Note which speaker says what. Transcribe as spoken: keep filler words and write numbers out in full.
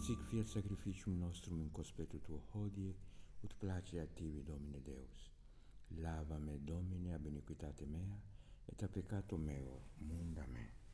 Speaker 1: sic fiat sacrificium nostrum in conspectu tuo hodie, ut place a tibi, Domine Deus. Lava me, Domine, ab iniquitate mea, et a peccato meo munda me.